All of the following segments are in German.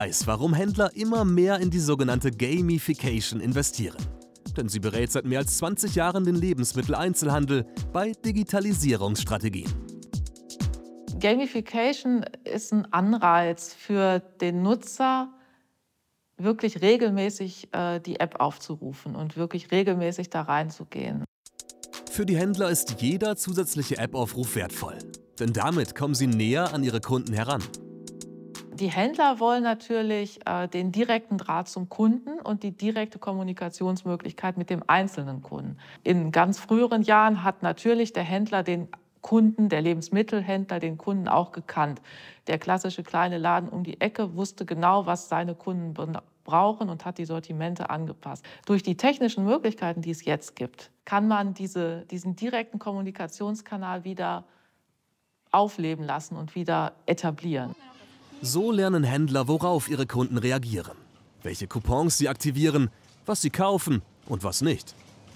weiß, warum Händler immer mehr in die sogenannte Gamification investieren. Denn sie berät seit mehr als 20 Jahren den Lebensmitteleinzelhandel bei Digitalisierungsstrategien. Gamification ist ein Anreiz für den Nutzer, wirklich regelmäßig die App aufzurufen und wirklich regelmäßig da reinzugehen. Für die Händler ist jeder zusätzliche App-Aufruf wertvoll. Denn damit kommen sie näher an ihre Kunden heran. Die Händler wollen natürlich den direkten Draht zum Kunden und die direkte Kommunikationsmöglichkeit mit dem einzelnen Kunden. In ganz früheren Jahren hat natürlich der Händler den Kunden, der Lebensmittelhändler, den Kunden auch gekannt. Der klassische kleine Laden um die Ecke wusste genau, was seine Kunden brauchen und hat die Sortimente angepasst. Durch die technischen Möglichkeiten, die es jetzt gibt, kann man diesen direkten Kommunikationskanal wieder aufleben lassen und wieder etablieren. So lernen Händler, worauf ihre Kunden reagieren, welche Coupons sie aktivieren, was sie kaufen und was nicht.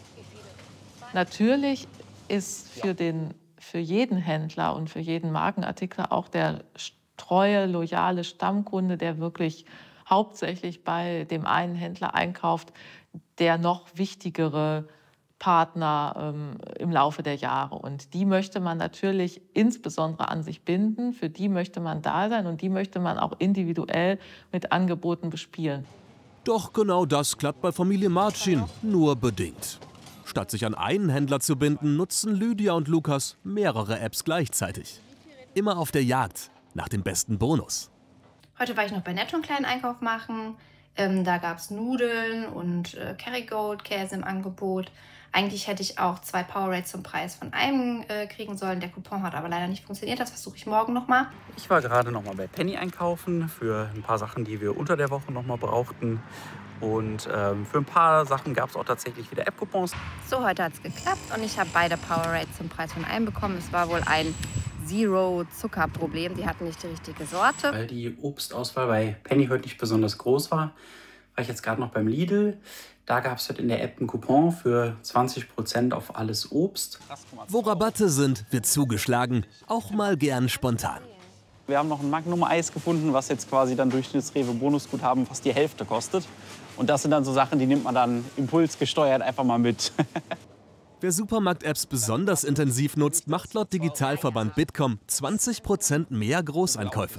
Natürlich ist für jeden Händler und für jeden Markenartikler auch der treue, loyale Stammkunde, der wirklich hauptsächlich bei dem einen Händler einkauft, der noch wichtigere Partner im Laufe der Jahre. Und die möchte man natürlich insbesondere an sich binden, für die möchte man da sein und die möchte man auch individuell mit Angeboten bespielen. Doch genau das klappt bei Familie Marcin nur bedingt. Statt sich an einen Händler zu binden, nutzen Lydia und Lukas mehrere Apps gleichzeitig. Immer auf der Jagd nach dem besten Bonus. Heute war ich noch bei Netto einen kleinen Einkauf machen. Da gab es Nudeln und Kerrygold-Käse im Angebot. Eigentlich hätte ich auch 2 Powerades zum Preis von einem kriegen sollen. Der Coupon hat aber leider nicht funktioniert. Das versuche ich morgen nochmal. Ich war gerade nochmal bei Penny einkaufen für ein paar Sachen, die wir unter der Woche nochmal brauchten. Und für ein paar Sachen gab es auch tatsächlich wieder App-Coupons. So, heute hat es geklappt und ich habe beide Powerades zum Preis von einem bekommen. Es war wohl ein Zero-Zucker-Problem. Die hatten nicht die richtige Sorte. Weil die Obstauswahl bei Penny heute nicht besonders groß war ich jetzt gerade noch beim Lidl. Da gab es heute in der App einen Coupon für 20% auf alles Obst. Wo Rabatte sind, wird zugeschlagen, auch mal gern spontan. Wir haben noch ein Magnum-Eis gefunden, was jetzt quasi dann durch das Rewe-Bonusguthaben fast die Hälfte kostet. Und das sind dann so Sachen, die nimmt man dann impulsgesteuert einfach mal mit. Wer Supermarkt-Apps besonders intensiv nutzt, macht laut Digitalverband Bitkom 20% mehr Großeinkäufe.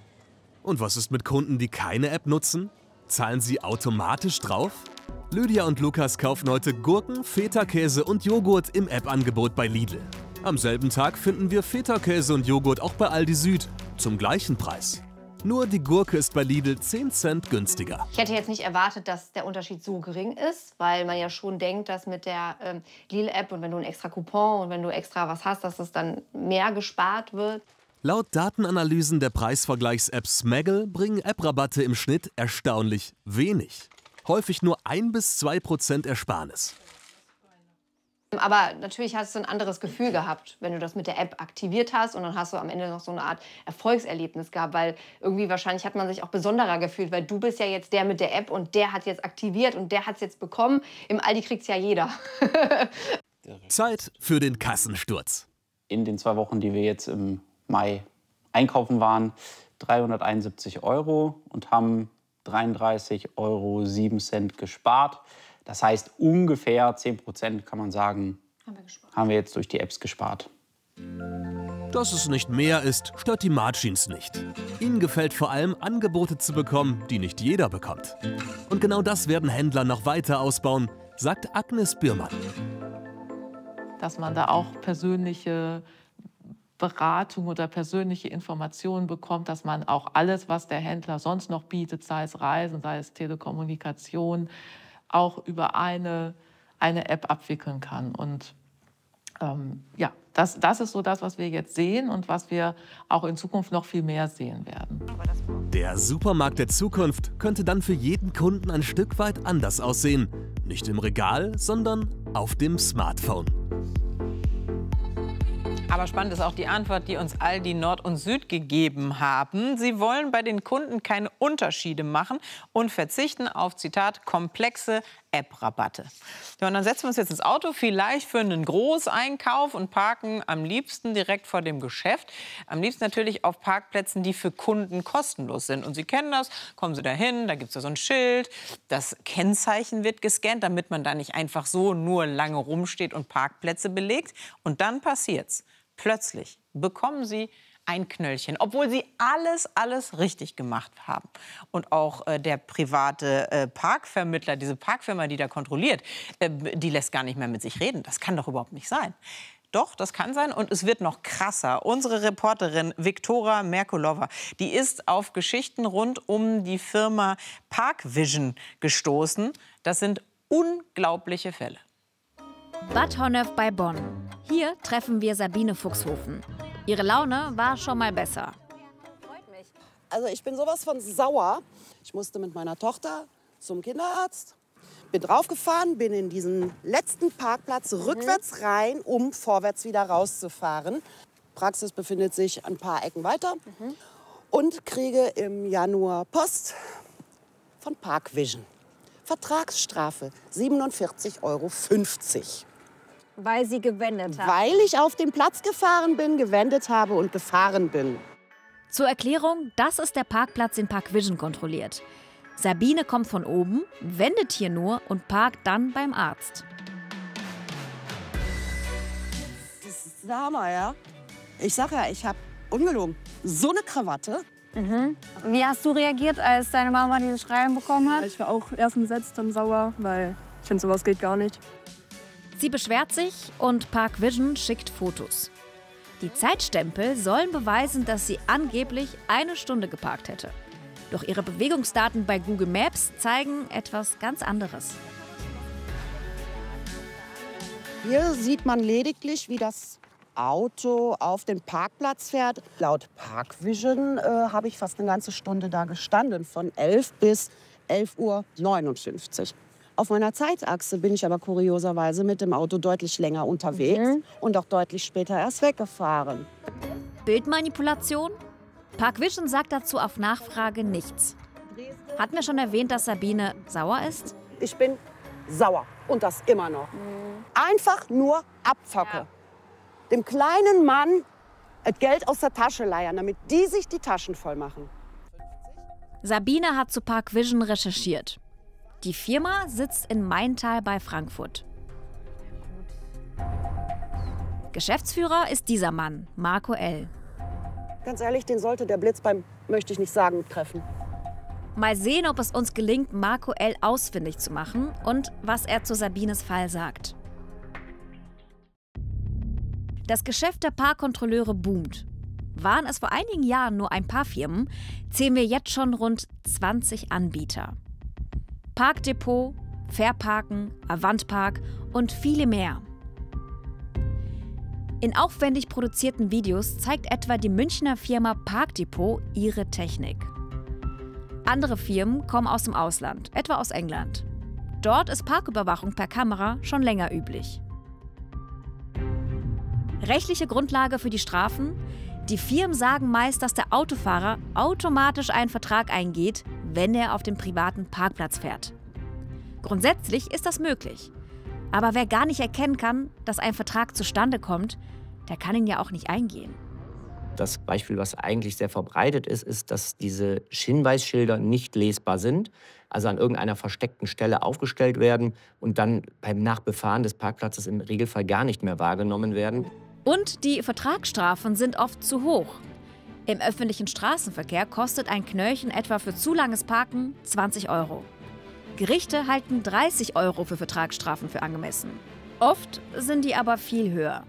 Und was ist mit Kunden, die keine App nutzen? Zahlen sie automatisch drauf? Lydia und Lukas kaufen heute Gurken, Feta-Käse und Joghurt im App-Angebot bei Lidl. Am selben Tag finden wir Feta-Käse und Joghurt auch bei Aldi Süd zum gleichen Preis. Nur die Gurke ist bei Lidl 10 Cent günstiger. Ich hätte jetzt nicht erwartet, dass der Unterschied so gering ist, weil man ja schon denkt, dass mit der Lidl-App und wenn du ein extra Coupon und wenn du extra was hast, dass es dann mehr gespart wird. Laut Datenanalysen der Preisvergleichs-App Smaggle bringen App-Rabatte im Schnitt erstaunlich wenig. Häufig nur 1 bis 2% Ersparnis. Aber natürlich hast du ein anderes Gefühl gehabt, wenn du das mit der App aktiviert hast und dann hast du am Ende noch so eine Art Erfolgserlebnis gehabt, weil irgendwie wahrscheinlich hat man sich auch besonderer gefühlt, weil du bist ja jetzt der mit der App und der hat jetzt aktiviert und der hat es jetzt bekommen. Im Aldi kriegt's ja jeder. Zeit für den Kassensturz. In den 2 Wochen, die wir jetzt im Mai einkaufen waren, 371 € und haben 33,07 € gespart. Das heißt, ungefähr 10% kann man sagen, haben wir jetzt durch die Apps gespart. Dass es nicht mehr ist, stört die Marcins nicht. Ihnen gefällt vor allem, Angebote zu bekommen, die nicht jeder bekommt. Und genau das werden Händler noch weiter ausbauen, sagt Agnes Bührmann. Dass man da auch persönliche Beratung oder persönliche Informationen bekommt, dass man auch alles, was der Händler sonst noch bietet, sei es Reisen, sei es Telekommunikation, auch über eine App abwickeln kann. Und ja, das ist so das, was wir jetzt sehen und was wir auch in Zukunft noch viel mehr sehen werden. Der Supermarkt der Zukunft könnte dann für jeden Kunden ein Stück weit anders aussehen. Nicht im Regal, sondern auf dem Smartphone. Aber spannend ist auch die Antwort, die uns Aldi Nord und Süd gegeben haben. Sie wollen bei den Kunden keine Unterschiede machen und verzichten auf, Zitat, komplexe App-Rabatte. Ja, und dann setzen wir uns jetzt ins Auto, vielleicht für einen Großeinkauf und parken am liebsten direkt vor dem Geschäft. Am liebsten natürlich auf Parkplätzen, die für Kunden kostenlos sind. Und Sie kennen das, kommen Sie dahin, da gibt es ja so ein Schild, das Kennzeichen wird gescannt, damit man da nicht einfach so nur lange rumsteht und Parkplätze belegt. Und dann passiert's. Plötzlich bekommen Sie ein Knöllchen, obwohl Sie alles richtig gemacht haben. Und auch der private Parkvermittler, diese Parkfirma, die da kontrolliert, die lässt gar nicht mehr mit sich reden. Das kann doch überhaupt nicht sein. Doch, das kann sein und es wird noch krasser. Unsere Reporterin Viktoria Merkulova, die ist auf Geschichten rund um die Firma Parkvision gestoßen. Das sind unglaubliche Fälle. Bad Honnef bei Bonn. Hier treffen wir Sabine Fuchshofen. Ihre Laune war schon mal besser. Also ich bin sowas von sauer. Ich musste mit meiner Tochter zum Kinderarzt, bin draufgefahren, bin in diesen letzten Parkplatz rückwärts rein, um vorwärts wieder rauszufahren. Praxis befindet sich ein paar Ecken weiter und kriege im Januar Post von Parkvision. Vertragsstrafe 47,50 €. Weil Sie gewendet haben? Weil ich auf den Platz gefahren bin, gewendet habe und gefahren bin. Zur Erklärung, das ist der Parkplatz, den Parkvision kontrolliert. Sabine kommt von oben, wendet hier nur und parkt dann beim Arzt. Das ist der Hammer, ja? Ich sag ja, ich habe ungelogen so eine Krawatte. Wie hast du reagiert, als deine Mama dieses Schreiben bekommen hat? Ich war auch erst entsetzt, dann sauer, weil ich finde, sowas geht gar nicht. Sie beschwert sich und Parkvision schickt Fotos. Die Zeitstempel sollen beweisen, dass sie angeblich 1 Stunde geparkt hätte. Doch ihre Bewegungsdaten bei Google Maps zeigen etwas ganz anderes. Hier sieht man lediglich, wie das Auto auf den Parkplatz fährt. Laut Parkvision habe ich fast eine ganze Stunde da gestanden, von 11 bis 11:59 Uhr. Auf meiner Zeitachse bin ich aber kurioserweise mit dem Auto deutlich länger unterwegs und auch deutlich später erst weggefahren. Bildmanipulation? Parkvision sagt dazu auf Nachfrage nichts. Hatten wir schon erwähnt, dass Sabine sauer ist? Ich bin sauer und das immer noch. Einfach nur Abzocke. Ja. Dem kleinen Mann das Geld aus der Tasche leiern, damit die sich die Taschen voll machen. Sabine hat zu Parkvision recherchiert. Die Firma sitzt in Maintal bei Frankfurt. Geschäftsführer ist dieser Mann, Marco L. Ganz ehrlich, den sollte der Blitz beim, möchte ich nicht sagen, treffen. Mal sehen, ob es uns gelingt, Marco L. ausfindig zu machen und was er zu Sabines Fall sagt. Das Geschäft der Parkkontrolleure boomt. Waren es vor einigen Jahren nur ein paar Firmen, zählen wir jetzt schon rund 20 Anbieter. Parkdepot, Fairparken, Avantpark und viele mehr. In aufwendig produzierten Videos zeigt etwa die Münchner Firma Parkdepot ihre Technik. Andere Firmen kommen aus dem Ausland, etwa aus England. Dort ist Parküberwachung per Kamera schon länger üblich. Rechtliche Grundlage für die Strafen? Die Firmen sagen meist, dass der Autofahrer automatisch einen Vertrag eingeht, wenn er auf dem privaten Parkplatz fährt. Grundsätzlich ist das möglich. Aber wer gar nicht erkennen kann, dass ein Vertrag zustande kommt, der kann ihn ja auch nicht eingehen. Das Beispiel, was eigentlich sehr verbreitet ist, ist, dass diese Hinweisschilder nicht lesbar sind, also an irgendeiner versteckten Stelle aufgestellt werden und dann beim Nachbefahren des Parkplatzes im Regelfall gar nicht mehr wahrgenommen werden. Und die Vertragsstrafen sind oft zu hoch. Im öffentlichen Straßenverkehr kostet ein Knöllchen etwa für zu langes Parken 20 €. Gerichte halten 30 € für Vertragsstrafen für angemessen. Oft sind die aber viel höher.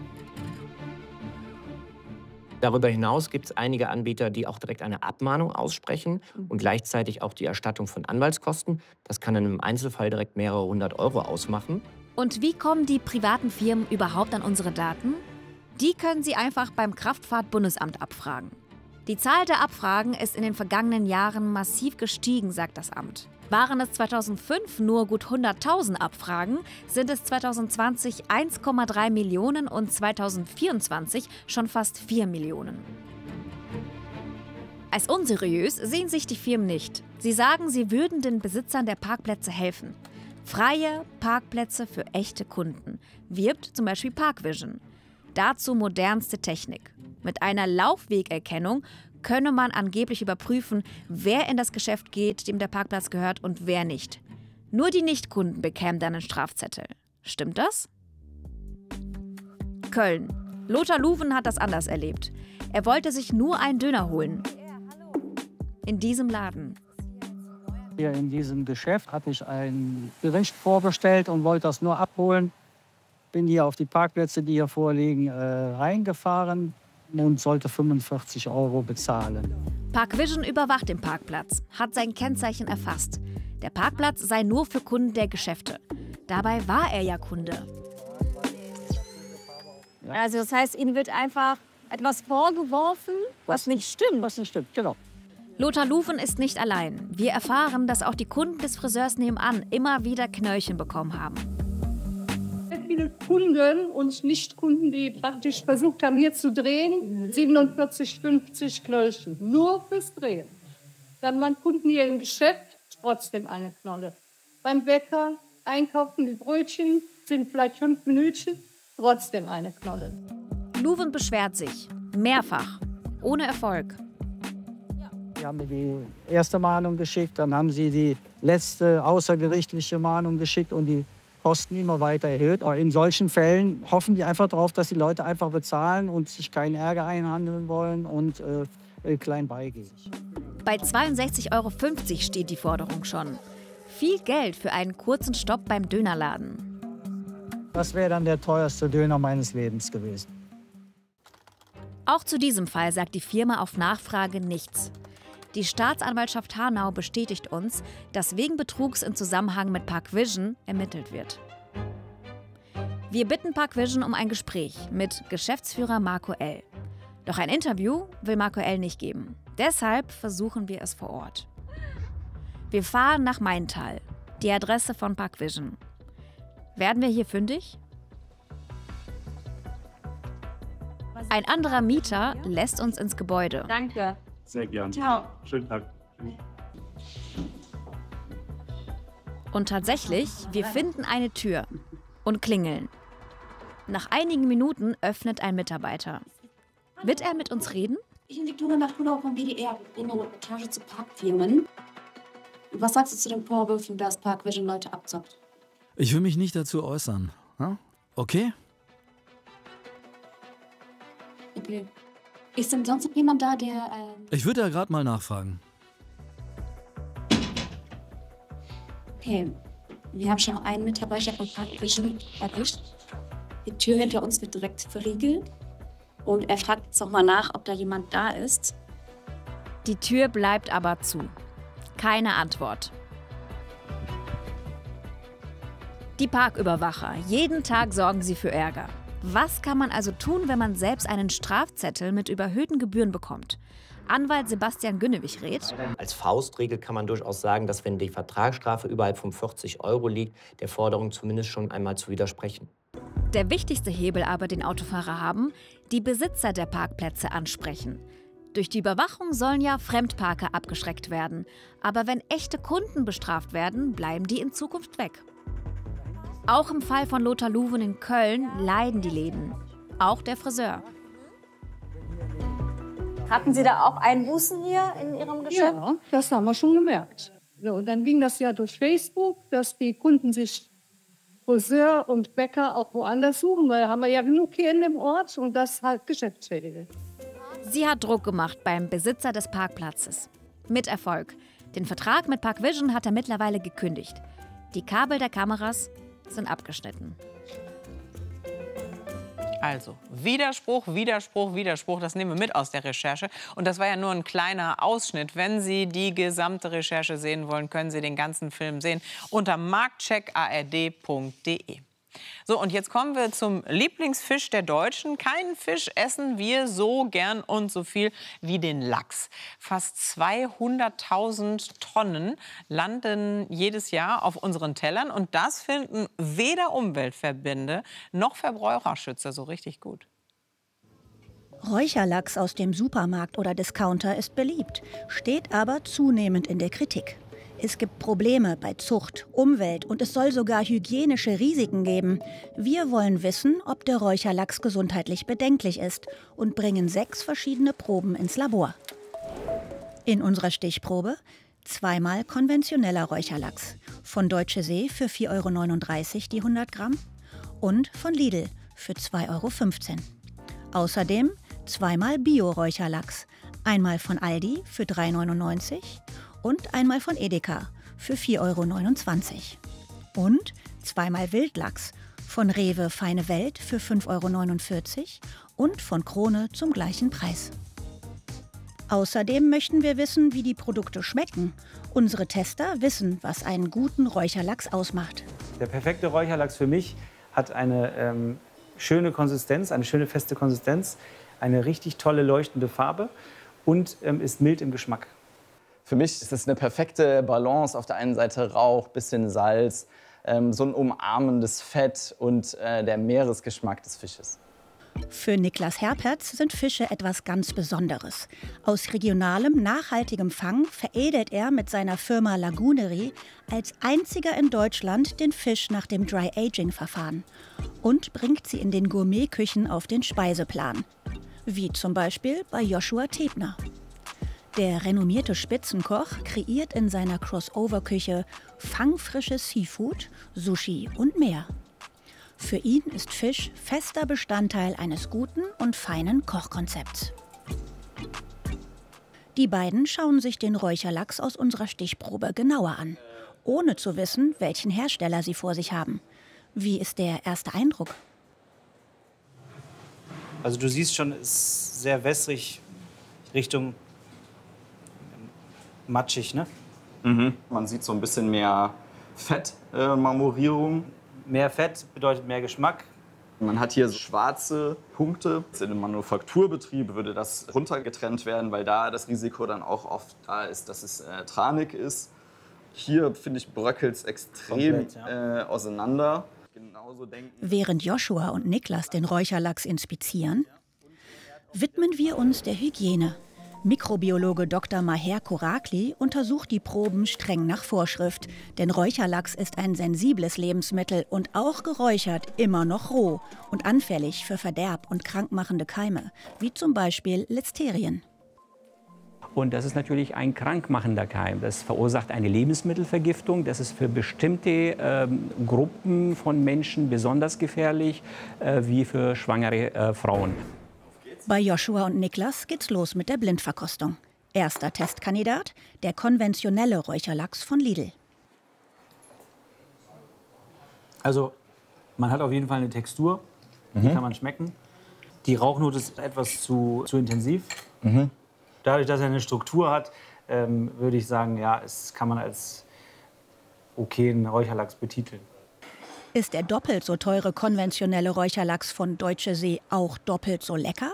Darüber hinaus gibt es einige Anbieter, die auch direkt eine Abmahnung aussprechen und gleichzeitig auch die Erstattung von Anwaltskosten. Das kann dann im Einzelfall direkt mehrere 100 € ausmachen. Und wie kommen die privaten Firmen überhaupt an unsere Daten? Die können Sie einfach beim Kraftfahrtbundesamt abfragen. Die Zahl der Abfragen ist in den vergangenen Jahren massiv gestiegen, sagt das Amt. Waren es 2005 nur gut 100.000 Abfragen, sind es 2020 1,3 Millionen und 2024 schon fast 4 Millionen. Als unseriös sehen sich die Firmen nicht. Sie sagen, sie würden den Besitzern der Parkplätze helfen. Freie Parkplätze für echte Kunden, wirbt zum Beispiel Parkvision. Dazu modernste Technik. Mit einer Laufwegerkennung könne man angeblich überprüfen, wer in das Geschäft geht, dem der Parkplatz gehört und wer nicht. Nur die Nichtkunden bekämen dann einen Strafzettel. Stimmt das? Köln. Lothar Luven hat das anders erlebt. Er wollte sich nur einen Döner holen. In diesem Laden. Hier in diesem Geschäft hatte ich ein Gericht vorbestellt und wollte das nur abholen. Bin hier auf die Parkplätze, die hier vorliegen, reingefahren und sollte 45 € bezahlen. Parkvision überwacht den Parkplatz, hat sein Kennzeichen erfasst. Der Parkplatz sei nur für Kunden der Geschäfte. Dabei war er ja Kunde. Also das heißt, Ihnen wird einfach etwas vorgeworfen, was nicht stimmt. Was nicht stimmt, genau. Lothar Luven ist nicht allein. Wir erfahren, dass auch die Kunden des Friseurs nebenan immer wieder Knöllchen bekommen haben. Viele Kunden und Nicht-Kunden, die praktisch versucht haben, hier zu drehen, 47, 50 Knöllchen. Nur fürs Drehen. Dann waren Kunden hier im Geschäft, trotzdem eine Knolle. Beim Bäcker einkaufen die Brötchen, sind vielleicht 5 Minuten, trotzdem eine Knolle. Luven beschwert sich. Mehrfach. Ohne Erfolg. Sie haben mir die erste Mahnung geschickt, dann haben sie die letzte außergerichtliche Mahnung geschickt und die Kosten immer weiter erhöht. Aber in solchen Fällen hoffen die einfach darauf, dass die Leute einfach bezahlen und sich keinen Ärger einhandeln wollen und klein beigeben. Bei 62,50 € steht die Forderung schon. Viel Geld für einen kurzen Stopp beim Dönerladen. Das wäre dann der teuerste Döner meines Lebens gewesen. Auch zu diesem Fall sagt die Firma auf Nachfrage nichts. Die Staatsanwaltschaft Hanau bestätigt uns, dass wegen Betrugs im Zusammenhang mit Parkvision ermittelt wird. Wir bitten Parkvision um ein Gespräch mit Geschäftsführer Marco L. Doch ein Interview will Marco L. nicht geben. Deshalb versuchen wir es vor Ort. Wir fahren nach Maintal, die Adresse von Parkvision. Werden wir hier fündig? Ein anderer Mieter lässt uns ins Gebäude. Danke. Sehr gerne. Ciao. Schönen Tag. Und tatsächlich, wir finden eine Tür und klingeln. Nach einigen Minuten öffnet ein Mitarbeiter. Wird er mit uns reden? Ich bin Viktoria Nachula vom WDR, in der Reportage zu Parkfirmen. Was sagst du zu den Vorwürfen, dass Parkvision Leute abzockt? Ich will mich nicht dazu äußern. Okay? Okay. Ist denn sonst noch jemand da, der... Ich würde ja gerade mal nachfragen. Okay. Wir haben schon einen Mitarbeiter von Parkvision erwischt. Die Tür hinter uns wird direkt verriegelt. Und er fragt jetzt nochmal nach, ob da jemand da ist. Die Tür bleibt aber zu. Keine Antwort. Die Parküberwacher. Jeden Tag sorgen sie für Ärger. Was kann man also tun, wenn man selbst einen Strafzettel mit überhöhten Gebühren bekommt? Anwalt Sebastian Günnewig rät: Als Faustregel kann man durchaus sagen, dass wenn die Vertragsstrafe überhalb von 40 € liegt, der Forderung zumindest schon einmal zu widersprechen. Der wichtigste Hebel aber, den Autofahrer haben, die Besitzer der Parkplätze ansprechen. Durch die Überwachung sollen ja Fremdparker abgeschreckt werden. Aber wenn echte Kunden bestraft werden, bleiben die in Zukunft weg. Auch im Fall von Lothar Luven in Köln leiden die Läden. Auch der Friseur. Hatten Sie da auch Einbußen hier in Ihrem Geschäft? Ja, das haben wir schon gemerkt. So, und dann ging das ja durch Facebook, dass die Kunden sich Friseur und Bäcker auch woanders suchen, weil haben wir ja genug hier in dem Ort und das halt geschäftsschädigend. Sie hat Druck gemacht beim Besitzer des Parkplatzes. Mit Erfolg. Den Vertrag mit Parkvision hat er mittlerweile gekündigt. Die Kabel der Kameras sind abgeschnitten. Also, Widerspruch, Widerspruch, Widerspruch, das nehmen wir mit aus der Recherche. Und das war ja nur ein kleiner Ausschnitt. Wenn Sie die gesamte Recherche sehen wollen, können Sie den ganzen Film sehen unter marktcheckard.de. So, und jetzt kommen wir zum Lieblingsfisch der Deutschen. Keinen Fisch essen wir so gern und so viel wie den Lachs. Fast 200.000 Tonnen landen jedes Jahr auf unseren Tellern. Und das finden weder Umweltverbände noch Verbraucherschützer so richtig gut. Räucherlachs aus dem Supermarkt oder Discounter ist beliebt, steht aber zunehmend in der Kritik. Es gibt Probleme bei Zucht, Umwelt und es soll sogar hygienische Risiken geben. Wir wollen wissen, ob der Räucherlachs gesundheitlich bedenklich ist und bringen 6 verschiedene Proben ins Labor. In unserer Stichprobe 2-mal konventioneller Räucherlachs. Von Deutsche See für 4,39 € die 100 Gramm und von Lidl für 2,15 €. Außerdem 2-mal Bio-Räucherlachs. Einmal von Aldi für 3,99 € und einmal von Edeka für 4,29 € und 2-mal Wildlachs von Rewe Feine Welt für 5,49 € und von Krone zum gleichen Preis. Außerdem möchten wir wissen, wie die Produkte schmecken. Unsere Tester wissen, was einen guten Räucherlachs ausmacht. Der perfekte Räucherlachs für mich hat eine schöne Konsistenz, eine schöne feste Konsistenz, eine richtig tolle leuchtende Farbe und ist mild im Geschmack. Für mich ist es eine perfekte Balance. Auf der einen Seite Rauch, bisschen Salz, so ein umarmendes Fett und der Meeresgeschmack des Fisches. Für Niklas Herpertz sind Fische etwas ganz Besonderes. Aus regionalem, nachhaltigem Fang veredelt er mit seiner Firma Lagunerie als einziger in Deutschland den Fisch nach dem Dry-Aging-Verfahren und bringt sie in den Gourmetküchen auf den Speiseplan. Wie zum Beispiel bei Joshua Tebner. Der renommierte Spitzenkoch kreiert in seiner Crossover-Küche fangfrisches Seafood, Sushi und mehr. Für ihn ist Fisch fester Bestandteil eines guten und feinen Kochkonzepts. Die beiden schauen sich den Räucherlachs aus unserer Stichprobe genauer an, ohne zu wissen, welchen Hersteller sie vor sich haben. Wie ist der erste Eindruck? Also du siehst schon, es ist sehr wässrig, Richtung matschig, ne? Mhm. Man sieht so ein bisschen mehr Fettmarmorierung. Mehr Fett bedeutet mehr Geschmack. Man hat hier so schwarze Punkte. In einem Manufakturbetrieb würde das runtergetrennt werden, weil da das Risiko dann auch oft da ist, dass es tranig ist. Hier, finde ich, bröckelt es extrem komplett, auseinander. Genauso denken. Während Joshua und Niklas den Räucherlachs inspizieren, widmen wir uns der Hygiene. Mikrobiologe Dr. Maher Korakli untersucht die Proben streng nach Vorschrift. Denn Räucherlachs ist ein sensibles Lebensmittel und auch geräuchert immer noch roh und anfällig für Verderb und krankmachende Keime, wie zum Beispiel Listerien. Und das ist natürlich ein krankmachender Keim. Das verursacht eine Lebensmittelvergiftung. Das ist für bestimmte Gruppen von Menschen besonders gefährlich, wie für schwangere Frauen. Bei Joshua und Niklas geht's los mit der Blindverkostung. Erster Testkandidat, der konventionelle Räucherlachs von Lidl. Also man hat auf jeden Fall eine Textur, die kann man schmecken. Die Rauchnote ist etwas zu intensiv. Dadurch, dass er eine Struktur hat, würde ich sagen, ja, es kann man als okayen Räucherlachs betiteln. Ist der doppelt so teure konventionelle Räucherlachs von Deutsche See auch doppelt so lecker?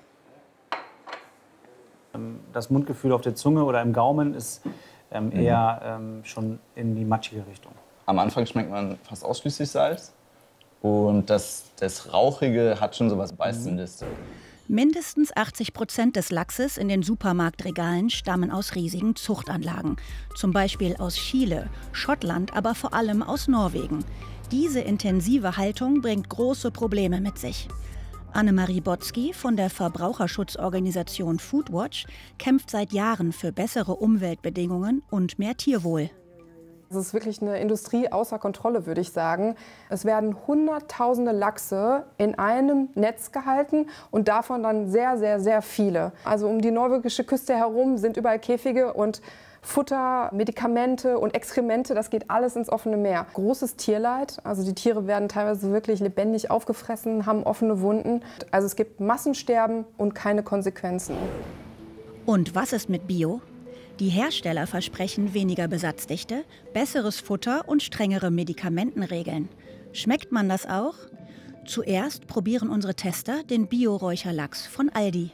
Das Mundgefühl auf der Zunge oder im Gaumen ist eher schon in die matschige Richtung. Am Anfang schmeckt man fast ausschließlich Salz. Und das Rauchige hat schon so was Beißendes. Mindestens 80% des Lachses in den Supermarktregalen stammen aus riesigen Zuchtanlagen. Zum Beispiel aus Chile, Schottland, aber vor allem aus Norwegen. Diese intensive Haltung bringt große Probleme mit sich. Annemarie Botzky von der Verbraucherschutzorganisation Foodwatch kämpft seit Jahren für bessere Umweltbedingungen und mehr Tierwohl. Es ist wirklich eine Industrie außer Kontrolle, würde ich sagen. Es werden hunderttausende Lachse in einem Netz gehalten und davon dann sehr, sehr, sehr viele. Also um die norwegische Küste herum sind überall Käfige und Futter, Medikamente und Exkremente, das geht alles ins offene Meer. Großes Tierleid, also die Tiere werden teilweise wirklich lebendig aufgefressen, haben offene Wunden. Also es gibt Massensterben und keine Konsequenzen. Und was ist mit Bio? Die Hersteller versprechen weniger Besatzdichte, besseres Futter und strengere Medikamentenregeln. Schmeckt man das auch? Zuerst probieren unsere Tester den Bio-Räucherlachs von Aldi.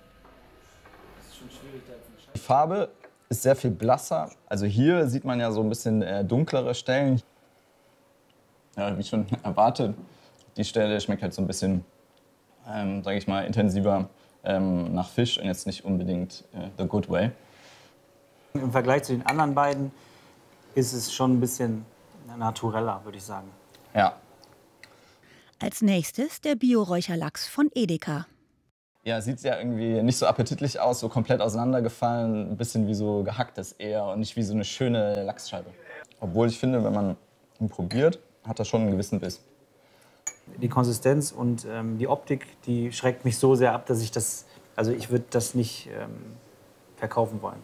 Die Farbe ist sehr viel blasser. Also hier sieht man ja so ein bisschen dunklere Stellen. Ja, wie schon erwartet, die Stelle schmeckt halt so ein bisschen, sage ich mal, intensiver nach Fisch und jetzt nicht unbedingt the good way. Im Vergleich zu den anderen beiden ist es schon ein bisschen natureller, würde ich sagen. Ja. Als nächstes der Bio-Räucherlachs von Edeka. Ja, sieht ja irgendwie nicht so appetitlich aus, so komplett auseinandergefallen, ein bisschen wie so gehacktes eher und nicht wie so eine schöne Lachsscheibe. Obwohl ich finde, wenn man ihn probiert, hat er schon einen gewissen Biss. Die Konsistenz und die Optik, die schreckt mich so sehr ab, dass ich würde das nicht verkaufen wollen.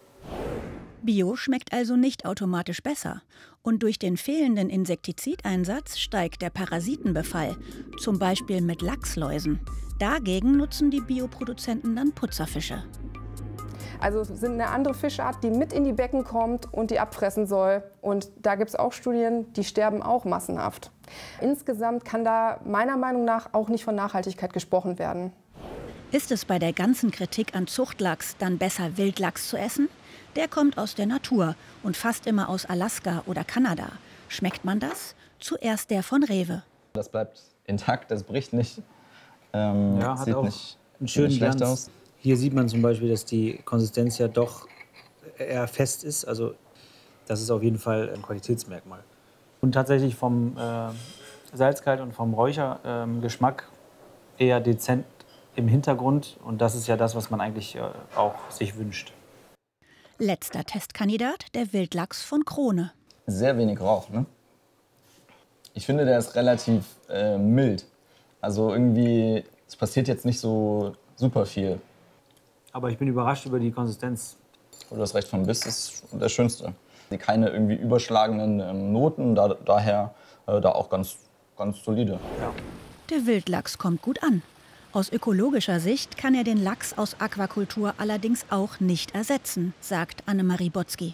Bio schmeckt also nicht automatisch besser. Und durch den fehlenden Insektizideinsatz steigt der Parasitenbefall, zum Beispiel mit Lachsläusen. Dagegen nutzen die Bioproduzenten dann Putzerfische. Also es sind eine andere Fischart, die mit in die Becken kommt und die abfressen soll. Und da gibt es auch Studien, die sterben auch massenhaft. Insgesamt kann da meiner Meinung nach auch nicht von Nachhaltigkeit gesprochen werden. Ist es bei der ganzen Kritik an Zuchtlachs dann besser, Wildlachs zu essen? Der kommt aus der Natur und fast immer aus Alaska oder Kanada. Schmeckt man das? Zuerst der von Rewe. Das bleibt intakt, das bricht nicht. Ja, hat sieht auch nicht, einen schönen schlecht Glanz. aus. Hier sieht man zum Beispiel, dass die Konsistenz ja doch eher fest ist. Also das ist auf jeden Fall ein Qualitätsmerkmal. Und tatsächlich vom Salzgehalt und vom Räuchergeschmack eher dezent im Hintergrund. Und das ist ja das, was man eigentlich auch sich wünscht. Letzter Testkandidat, der Wildlachs von Krone. Sehr wenig Rauch, ne? Ich finde, der ist relativ mild. Also irgendwie, es passiert jetzt nicht so super viel. Aber ich bin überrascht über die Konsistenz. Du hast recht, vom Biss ist der schönste. Keine irgendwie überschlagenden Noten, daher da auch ganz solide. Ja. Der Wildlachs kommt gut an. Aus ökologischer Sicht kann er den Lachs aus Aquakultur allerdings auch nicht ersetzen, sagt Annemarie Botzky.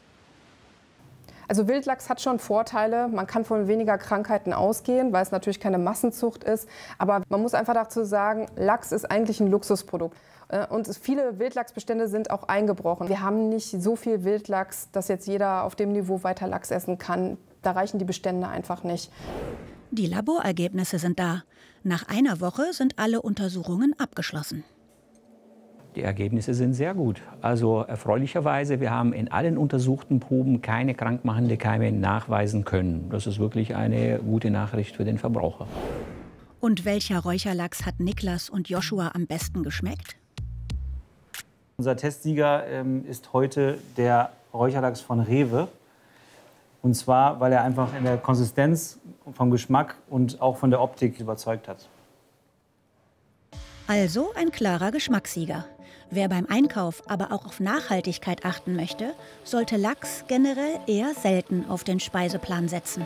Also Wildlachs hat schon Vorteile. Man kann von weniger Krankheiten ausgehen, weil es natürlich keine Massenzucht ist. Aber man muss einfach dazu sagen, Lachs ist eigentlich ein Luxusprodukt. Und viele Wildlachsbestände sind auch eingebrochen. Wir haben nicht so viel Wildlachs, dass jetzt jeder auf dem Niveau weiter Lachs essen kann. Da reichen die Bestände einfach nicht. Die Laborergebnisse sind da. Nach einer Woche sind alle Untersuchungen abgeschlossen. Die Ergebnisse sind sehr gut. Also erfreulicherweise, wir haben in allen untersuchten Proben keine krankmachende Keime nachweisen können. Das ist wirklich eine gute Nachricht für den Verbraucher. Und welcher Räucherlachs hat Niklas und Joshua am besten geschmeckt? Unser Testsieger ist heute der Räucherlachs von Rewe. Und zwar, weil er einfach in der Konsistenz, vom Geschmack und auch von der Optik überzeugt hat. Also ein klarer Geschmackssieger. Wer beim Einkauf aber auch auf Nachhaltigkeit achten möchte, sollte Lachs generell eher selten auf den Speiseplan setzen.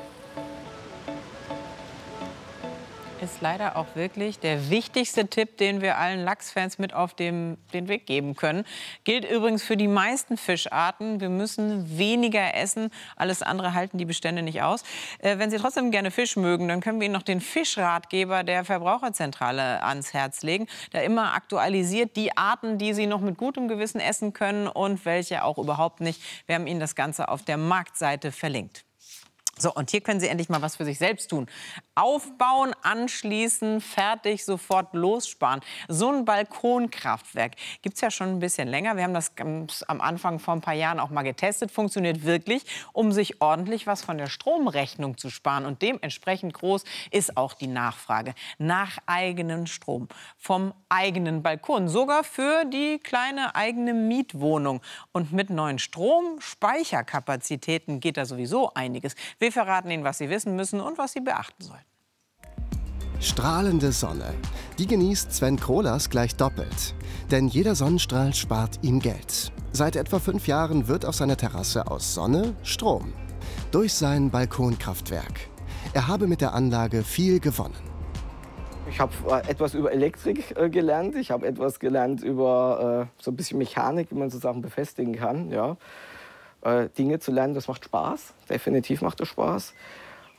Ist leider auch wirklich der wichtigste Tipp, den wir allen Lachsfans mit auf den Weg geben können. Gilt übrigens für die meisten Fischarten. Wir müssen weniger essen. Alles andere halten die Bestände nicht aus. Wenn Sie trotzdem gerne Fisch mögen, dann können wir Ihnen noch den Fischratgeber der Verbraucherzentrale ans Herz legen. Der immer aktualisiert die Arten, die Sie noch mit gutem Gewissen essen können und welche auch überhaupt nicht. Wir haben Ihnen das Ganze auf der Marktseite verlinkt. So, und hier können Sie endlich mal was für sich selbst tun. Aufbauen, anschließen, fertig, sofort lossparen. So ein Balkonkraftwerk gibt es ja schon ein bisschen länger. Wir haben das am Anfang vor ein paar Jahren auch mal getestet. Funktioniert wirklich, um sich ordentlich was von der Stromrechnung zu sparen. Und dementsprechend groß ist auch die Nachfrage nach eigenem Strom. Vom eigenen Balkon, sogar für die kleine eigene Mietwohnung. Und mit neuen Stromspeicherkapazitäten geht da sowieso einiges. Wir verraten Ihnen, was Sie wissen müssen und was Sie beachten sollten. Strahlende Sonne. Die genießt Sven Krolas gleich doppelt. Denn jeder Sonnenstrahl spart ihm Geld. Seit etwa 5 Jahren wird auf seiner Terrasse aus Sonne Strom. Durch sein Balkonkraftwerk. Er habe mit der Anlage viel gewonnen. Ich habe etwas über Elektrik gelernt. Ich habe etwas gelernt über so ein bisschen Mechanik, wie man so Sachen befestigen kann. Ja. Dinge zu lernen, das macht Spaß. Definitiv macht es Spaß.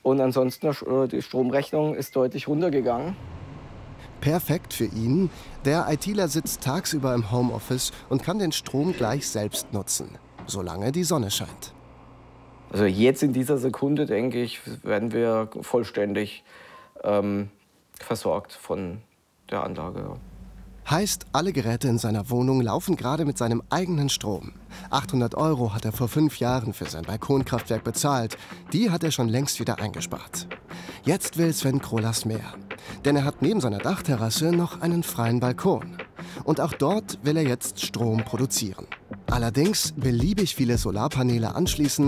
Und ansonsten die Stromrechnung ist deutlich runtergegangen. Perfekt für ihn. Der ITler sitzt tagsüber im Homeoffice und kann den Strom gleich selbst nutzen, solange die Sonne scheint. Also jetzt in dieser Sekunde, denke ich, werden wir vollständig versorgt von der Anlage. Heißt, alle Geräte in seiner Wohnung laufen gerade mit seinem eigenen Strom. 800 € hat er vor 5 Jahren für sein Balkonkraftwerk bezahlt. Die hat er schon längst wieder eingespart. Jetzt will Sven Krolas mehr. Denn er hat neben seiner Dachterrasse noch einen freien Balkon. Und auch dort will er jetzt Strom produzieren. Allerdings beliebig viele Solarpaneele anschließen